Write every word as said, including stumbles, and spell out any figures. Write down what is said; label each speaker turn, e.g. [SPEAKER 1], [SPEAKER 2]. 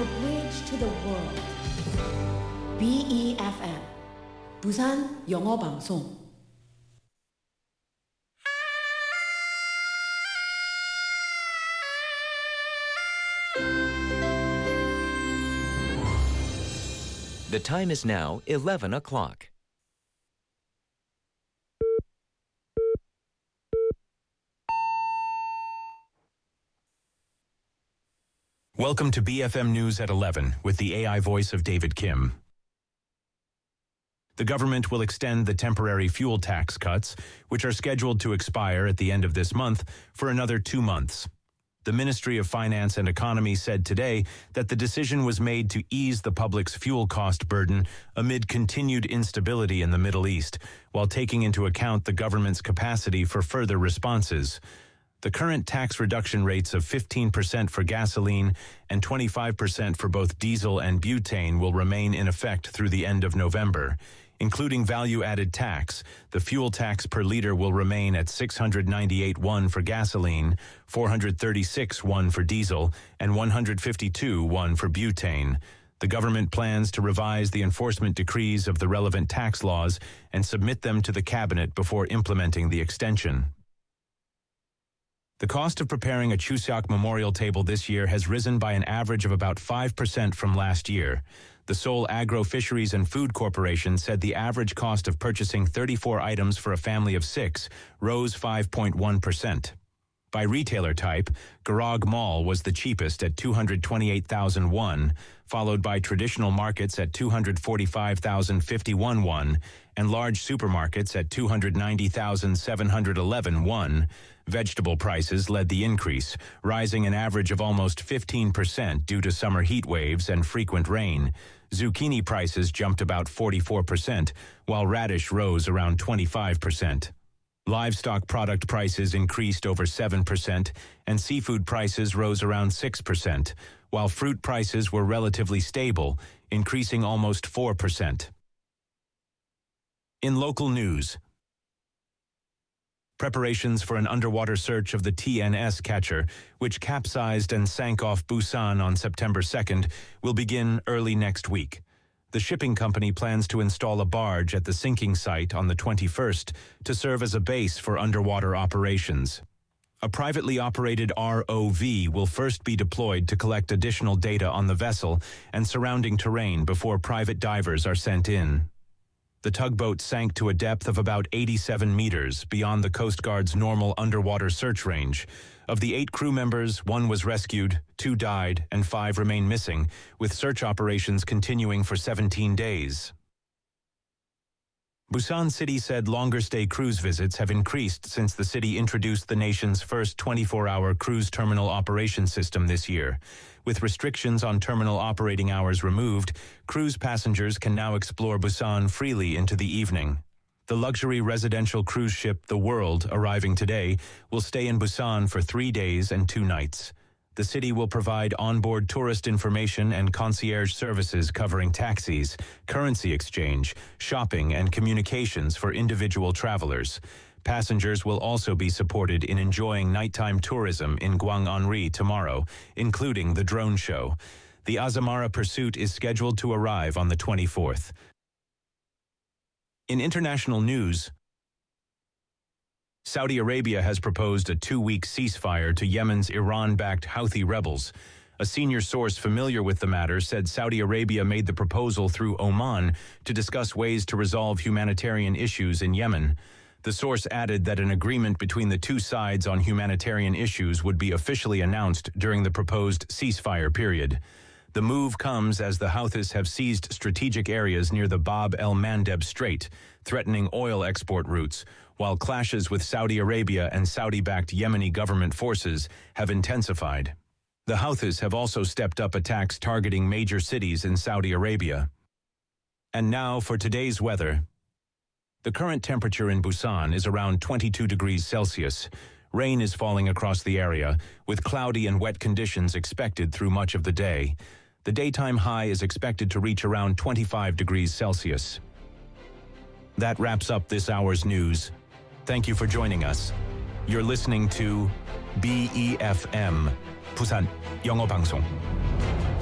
[SPEAKER 1] Our bridge to the world. 비 이 에프 엠 부산 영어 방송.
[SPEAKER 2] The time is now eleven o'clock.
[SPEAKER 3] Welcome to B F M News at eleven with the A I voice of David Kim. The government will extend the temporary fuel tax cuts, which are scheduled to expire at the end of this month, for another two months. The Ministry of Finance and Economy said today that the decision was made to ease the public's fuel cost burden amid continued instability in the Middle East, while taking into account the government's capacity for further responses. The current tax reduction rates of fifteen percent for gasoline and twenty-five percent for both diesel and butane will remain in effect through the end of November. Including value-added tax, the fuel tax per liter will remain at six hundred ninety-eight won for gasoline, four hundred thirty-six won for diesel, and one hundred fifty-two won for butane. The government plans to revise the enforcement decrees of the relevant tax laws and submit them to the cabinet before implementing the extension. The cost of preparing a Chuseok memorial table this year has risen by an average of about five percent from last year. The Seoul Agro Fisheries and Food Corporation said the average cost of purchasing thirty-four items for a family of six rose five point one percent. By retailer type, Garog Mall was the cheapest at two hundred twenty-eight thousand won, followed by traditional markets at two hundred forty-five thousand fifty-one won, and large supermarkets at two hundred ninety thousand seven hundred eleven won. Vegetable prices led the increase, rising an average of almost fifteen percent due to summer heat waves and frequent rain. Zucchini prices jumped about forty-four percent, while radish rose around twenty-five percent. Livestock product prices increased over seven percent, and seafood prices rose around six percent, while fruit prices were relatively stable, increasing almost four percent. In local news, preparations for an underwater search of the T N S catcher, which capsized and sank off Busan on September second, will begin early next week. The shipping company plans to install a barge at the sinking site on the twenty-first to serve as a base for underwater operations. A privately operated R O V will first be deployed to collect additional data on the vessel and surrounding terrain before private divers are sent in. The tugboat sank to a depth of about eighty-seven meters beyond the Coast Guard's normal underwater search range. Of the eight crew members, one was rescued, two died, and five remain missing, with search operations continuing for seventeen days. Busan City said longer-stay cruise visits have increased since the city introduced the nation's first twenty-four hour cruise terminal operation system this year. With restrictions on terminal operating hours removed, cruise passengers can now explore Busan freely into the evening. The luxury residential cruise ship The World, arriving today, will stay in Busan for three days and two nights. The city will provide onboard tourist information and concierge services covering taxis, currency exchange, shopping, and communications for individual travelers. Passengers will also be supported in enjoying nighttime tourism in Gwangonri tomorrow, including the drone show. The Azamara Pursuit is scheduled to arrive on the twenty-fourth. In international news, Saudi Arabia has proposed a two-week ceasefire to Yemen's Iran-backed Houthi rebels. A senior source familiar with the matter said Saudi Arabia made the proposal through Oman to discuss ways to resolve humanitarian issues in Yemen. The source added that an agreement between the two sides on humanitarian issues would be officially announced during the proposed ceasefire period. The move comes as the Houthis have seized strategic areas near the Bab el-Mandeb Strait, threatening oil export routes, while clashes with Saudi Arabia and Saudi-backed Yemeni government forces have intensified. The Houthis have also stepped up attacks targeting major cities in Saudi Arabia. And now for today's weather. The current temperature in Busan is around twenty-two degrees Celsius. Rain is falling across the area, with cloudy and wet conditions expected through much of the day. The daytime high is expected to reach around twenty-five degrees Celsius. That wraps up this hour's news. Thank you for joining us. You're listening to B E F M, 부산 영어 방송.